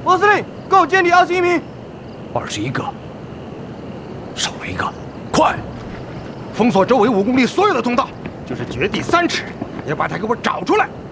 我司令，够歼敌21名。 21个，少了一个，快！封锁周围5公里所有的通道，就是掘地3尺，也把他给我找出来。